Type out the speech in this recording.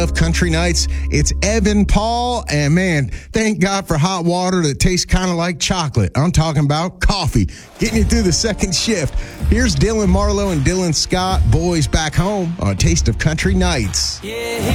of Country Nights. It's Evan Paul, and man, thank God for hot water that tastes kind of like chocolate. I'm talking about coffee, getting you through the second shift. Here's Dylan Marlowe and Dylan Scott, Boys Back Home on Taste of Country Nights. Yeah.